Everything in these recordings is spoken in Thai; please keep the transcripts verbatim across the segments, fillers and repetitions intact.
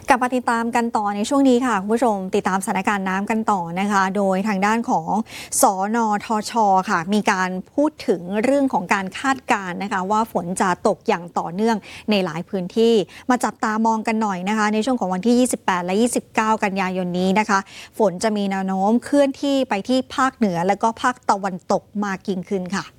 กลับมาติดตามกันต่อในช่วงนี้ค่ะคุณผู้ชมติดตามสถานการณ์น้ำกันต่อนะคะโดยทางด้านของสนทชค่ะมีการพูดถึงเรื่องของการคาดการณ์นะคะว่าฝนจะตกอย่างต่อเนื่องในหลายพื้นที่มาจับตามองกันหน่อยนะคะในช่วงของวันที่ยี่สิบแปดและยี่สิบเก้ากันยายนนี้นะคะฝนจะมีแนวโน้มเคลื่อนที่ไปที่ภาคเหนือและก็ภาคตะวันตกมากยิ่งขึ้นค่ะ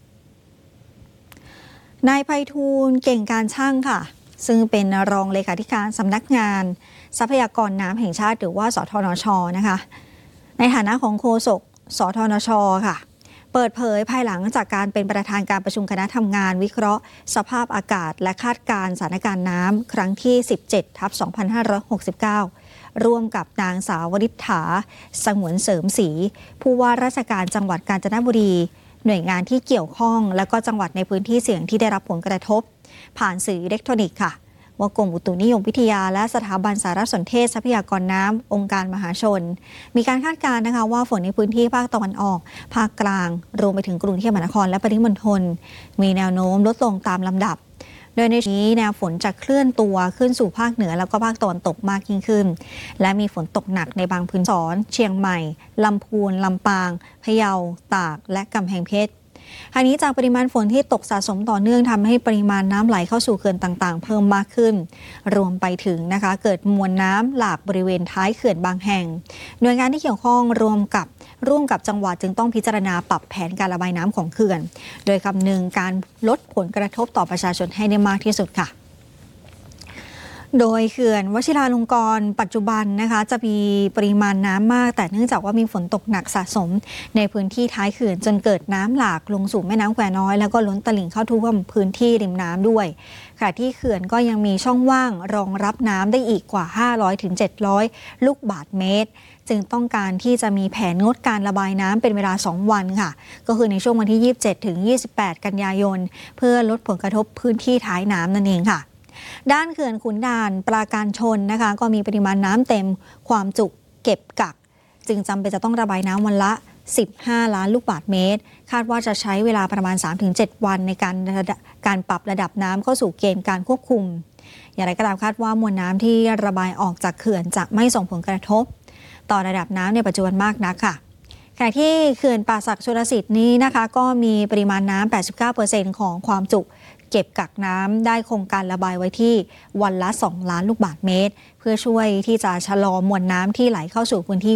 นายไพฑูรย์เก่งการช่างค่ะซึ่งเป็นรองเลขาธิการสำนักงานทรัพยากรน้ำแห่งชาติหรือว่าสทนชนะคะในฐานะของโฆษกสทนชค่ะเปิดเผยภายหลังจากการเป็นประธานการประชุมคณะทำงานวิเคราะห์สภาพอากาศและคาดการณ์สถานการณ์น้ำครั้งที่ สิบเจ็ดทับสองพันห้าร้อยหกสิบเก้า ร่วมกับนางสาววริษฐาสงวนเสริมศรีผู้ว่าราชการจังหวัดกาญจนบุรีหน่วยงานที่เกี่ยวข้องและก็จังหวัดในพื้นที่เสี่ยงที่ได้รับผลกระทบผ่านสื่ออิเล็กทรอนิกส์ค่ะว่ากรมอุตุนิยมวิทยาและสถาบันสารสนเทศทรัพยากรน้ำองค์การมหาชนมีการคาดการณ์นะคะว่าฝนในพื้นที่ภาคตะวันออกภาคกลางรวมไปถึงกรุงเทพมหานครและปริมณฑลมีแนวโน้มลดลงตามลำดับโดยในนี้แนวฝนจะเคลื่อนตัวขึ้นสู่ภาคเหนือแล้วก็ภาคตะวันตกมากยิ่งขึ้นและมีฝนตกหนักในบางพื้นที่เชียงใหม่ลำพูนลำปางพะเยาตากและกำแพงเพชรทางนี้จากปริมาณฝนที่ตกสะสมต่อเนื่องทำให้ปริมาณน้ำไหลเข้าสู่เขื่อนต่างๆเพิ่มมากขึ้นรวมไปถึงนะคะเกิดมวลน้ำหลากบริเวณท้ายเขื่อนบางแห่งหน่วยงานที่เกี่ยวข้องรวมกับร่วมกับจังหวัดจึงต้องพิจารณาปรับแผนการระบายน้ำของเขื่อนโดยคำนึงการลดผลกระทบต่อประชาชนให้ได้มากที่สุดค่ะโดยเขื่อนวชิราลงกรณ์ปัจจุบันนะคะจะมีปริมาณน้ำมากแต่เนื่องจากว่ามีฝนตกหนักสะสมในพื้นที่ท้ายเขื่อนจนเกิดน้ำหลากลงสู่แม่น้ำแควน้อยแล้วก็ล้นตลิ่งเข้าท่วมพื้นที่ริมน้ำด้วยขณะที่เขื่อนก็ยังมีช่องว่างรองรับน้ำได้อีกกว่า ห้าร้อยถึงเจ็ดร้อย ลูกบาศก์เมตรจึงต้องการที่จะมีแผนงดการระบายน้ำเป็นเวลาสองวันค่ะก็คือในช่วงวันที่ยี่สิบเจ็ดถึงยี่สิบแปดกันยายนเพื่อลดผลกระทบพื้นที่ท้ายน้ำนั่นเองค่ะด้านเขื่อนขุนด่านปราการชนนะคะก็มีปริมาณน้ำเต็มความจุเก็บกักจึงจำเป็นจะต้องระบายน้ำวันละสิบห้าล้านลูกบาศก์เมตรคาดว่าจะใช้เวลาประมาณ สามถึงเจ็ด วันในการการปรับระดับน้ำเข้าสู่เกณฑ์การควบคุมอย่างไรก็ตามคาดว่ามวลน้ำที่ระบายออกจากเขื่อนจะไม่ส่งผลกระทบต่อระดับน้ำในปัจจุบันมากนักค่ะขณะที่เขื่อนป่าสักชลสิทธิ์นี้นะคะก็มีปริมาณน้ำ แปดสิบเก้าเปอร์เซ็นต์ ของความจุเก็บกักน้ำได้คงการระบายไว้ที่วันละสองล้านลูกบาศก์เมตรเพื่อช่วยที่จะชะลอมวลน้ำที่ไหลเข้าสู่พื้นที่